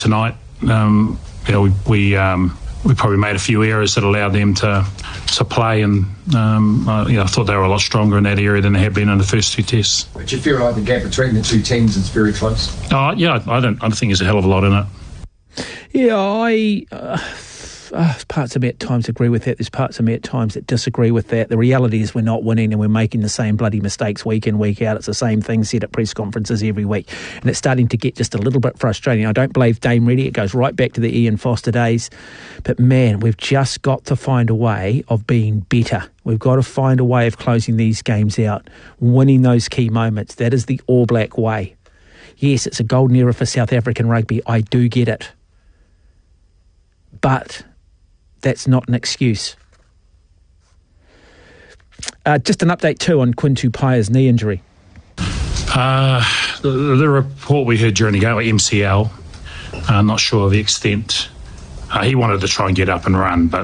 tonight. We probably made a few errors that allowed them to play, and I thought they were a lot stronger in that area than they had been in the first two tests. But you feel like the gap between the two teams is very close? I don't think there's a hell of a lot in it. Yeah, parts of me at times agree with that. There's parts of me at times that disagree with that. The reality is we're not winning and we're making the same bloody mistakes week in, week out. It's the same thing said at press conferences every week. And it's starting to get just a little bit frustrating. I don't believe Dame Reddy. It goes right back to the Ian Foster days. But man, we've just got to find a way of being better. We've got to find a way of closing these games out, winning those key moments. That is the All Black way. Yes, it's a golden era for South African rugby. I do get it. But that's not an excuse. Just an update too on Quinn Tupaia's knee injury. The report we heard during the game, MCL, not sure of the extent. He wanted to try and get up and run, but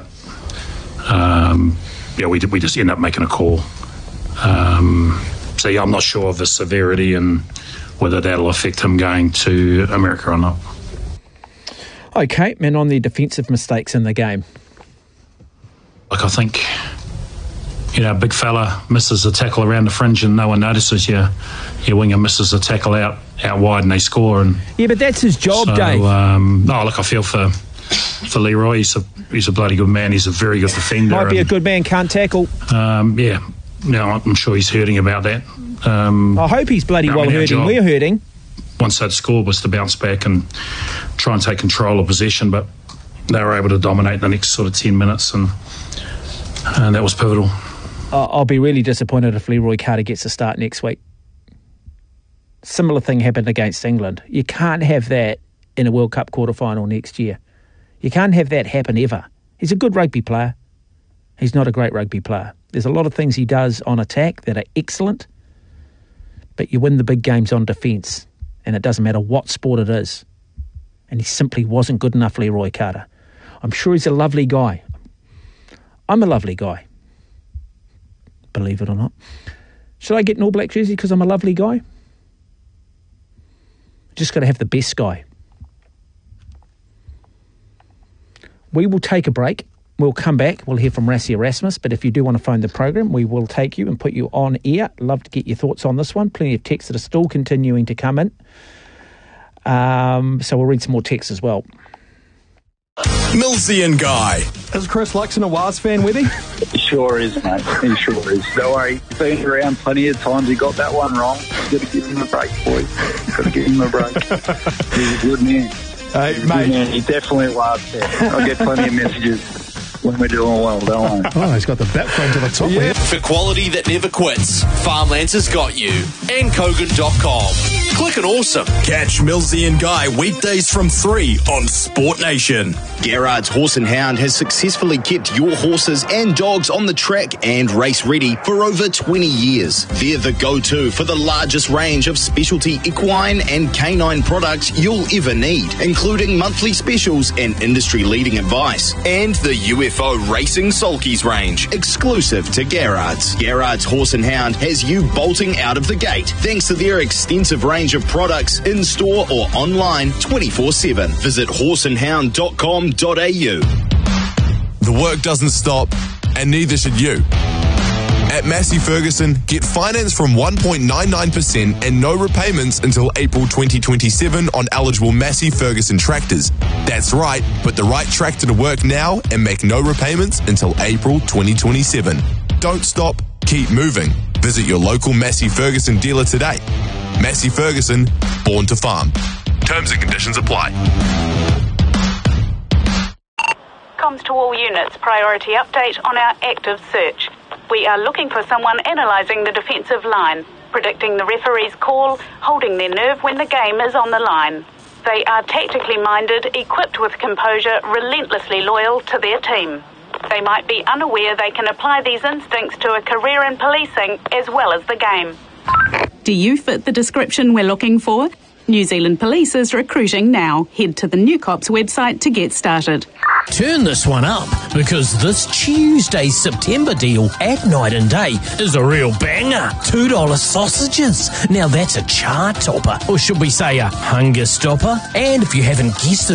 we just end up making a call. I'm not sure of the severity and whether that'll affect him going to America or not. Okay, and on the defensive mistakes in the game. Look, I think, a big fella misses a tackle around the fringe and no one notices. Your winger misses a tackle out wide and they score. And yeah, but that's his job, Dave. I feel for Leroy. He's a bloody good man. He's a very good defender. Might be a good man, can't tackle. I'm sure he's hurting about that. I hope he's bloody well hurting. We're hurting. Once they'd scored was to bounce back and try and take control of possession, but they were able to dominate the next sort of 10 minutes and that was pivotal. I'll be really disappointed if Leroy Carter gets a start next week. Similar thing happened against England. You can't have that in a World Cup quarter-final next year. You can't have that happen ever. He's a good rugby player. He's not a great rugby player. There's a lot of things he does on attack that are excellent, but you win the big games on defence, and it doesn't matter what sport it is. And he simply wasn't good enough, Leroy Carter. I'm sure he's a lovely guy. I'm a lovely guy. Believe it or not. Should I get an All Black jersey because I'm a lovely guy? Just got to have the best guy. We will take a break. We'll come back. We'll hear from Rassie Erasmus. But if you do want to phone the program, we will take you and put you on air. Love to get your thoughts on this one. Plenty of texts that are still continuing to come in. So we'll read some more texts as well. Millsy and Guy. Is Chris Luxon a Waz fan with him? He sure is, mate. He sure is. Don't worry. He's been around plenty of times. He got that one wrong. You've got to give him a break, boys. You've got to give him a break. He's a good man. Hey, mate. Man. He's definitely a Waz fan. I get plenty of messages when we're doing well, don't I? Oh, he's got the bat phone to the top there. For quality that never quits, Farmlands has got you. And Kogan.com. Click and awesome. Catch Millsy and Guy weekdays from 3 on Sport Nation. Gerard's Horse and Hound has successfully kept your horses and dogs on the track and race ready for over 20 years. They're the go-to for the largest range of specialty equine and canine products you'll ever need, including monthly specials and industry-leading advice. And the UFO Racing Sulkies range, exclusive to Gerard's. Gerard's Horse and Hound has you bolting out of the gate thanks to their extensive range of products in-store or online 24/7. Visit horseandhound.com.au. The work doesn't stop, and neither should you. At Massey Ferguson, get finance from 1.99% and no repayments until April 2027 on eligible Massey Ferguson tractors. That's right, put the right tractor to work now and make no repayments until April 2027. Don't stop, keep moving. Visit your local Massey Ferguson dealer today. Massey Ferguson, born to farm. Terms and conditions apply. Comms to all units, priority update on our active search. We are looking for someone analysing the defensive line, predicting the referee's call, holding their nerve when the game is on the line. They are tactically minded, equipped with composure, relentlessly loyal to their team. They might be unaware they can apply these instincts to a career in policing as well as the game. Do you fit the description we're looking for? New Zealand Police is recruiting now. Head to the New Cops website to get started. Turn this one up, because this Tuesday's September deal at Night and Day is a real banger. $2 sausages. Now that's a chart topper, or should we say a hunger stopper? And if you haven't guessed it